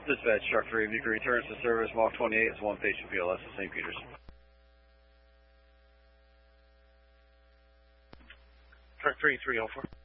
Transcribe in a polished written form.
Dispatch, Truck 3, if you can return to service, Walk 28 is 1 patient PLS at St. Peter's. Truck 3, 304.